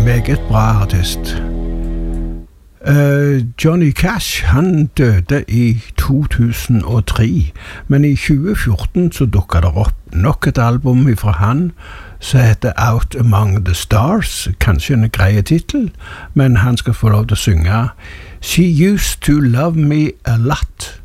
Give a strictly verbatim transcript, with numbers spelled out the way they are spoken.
meget bra artist. Uh, Johnny Cash, han døde i to tusen og tre, men i tjue fjorten så dukket det opp nok et album fra han som heter Out Among the Stars, kanskje en greie titel, men han skal få lov til å synge She Used to Love Me a Lot.